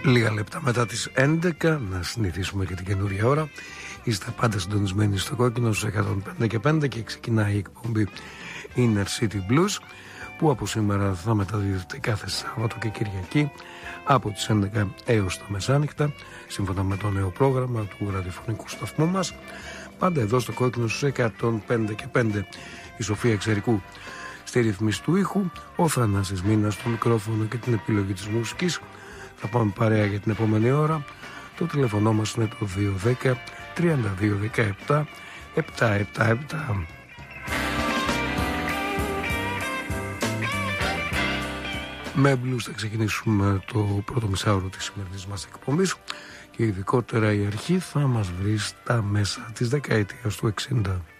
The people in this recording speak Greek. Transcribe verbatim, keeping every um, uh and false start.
Λίγα λεπτά μετά τις έντεκα, να συνηθίσουμε και την καινούρια ώρα. Είστε πάντα συντονισμένοι στο κόκκινο στους εκατόν πέντε και πέντε και ξεκινάει η εκπομπή Inner City Blues, που από σήμερα θα μεταδίδεται κάθε Σάββατο και Κυριακή από τις έντεκα έως τα μεσάνυχτα, σύμφωνα με το νέο πρόγραμμα του ραδιοφωνικού σταθμού μας. Πάντα εδώ στο κόκκινο στους εκατόν πέντε και πέντε. Η Σοφία Εξερικού στη ρυθμίση του ήχου, ο Θανάσης Μίνας στο μικρόφωνο και την επιλογή της μουσικής. Θα πάμε παρέα για την επόμενη ώρα. Το τηλεφωνό μας είναι το δύο ένα μηδέν τρία δύο ένα επτά επτά επτά επτά. Με blues θα ξεκινήσουμε το πρώτο μισάωρο της σημερινής μας εκπομπής και ειδικότερα η αρχή θα μας βρει στα μέσα της δεκαετίας του εξήντα.